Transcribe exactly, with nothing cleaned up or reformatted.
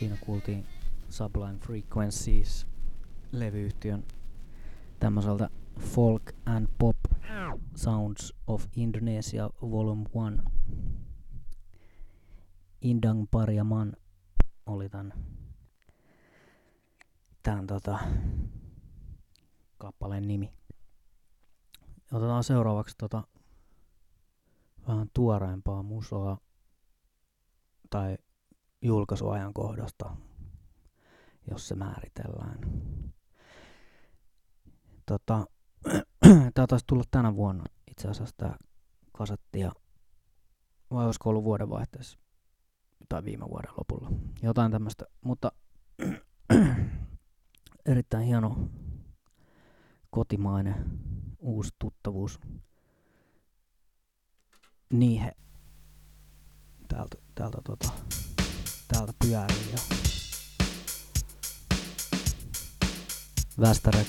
Siinä kuultiin Sublime Frequencies -levyyhtiön tämmöiseltä Folk and Pop Sounds of Indonesia Volume one. Indang Paryaman oli tän, tän tota, kappaleen nimi. Otetaan seuraavaksi tota, vähän tuoreempaa musoa tai julkaisuajankohdasta, jos se määritellään. Tota, tää taisi tulla tänä vuonna itse asiassa tää kasetti, ja vai olisiko ollut vuodenvaihteessa tai viime vuoden lopulla. Jotain tämmöstä, mutta erittäin hieno kotimainen uusi tuttavuus. Niihe täältä, täältä, tota, täältä pyörii ja Västä Records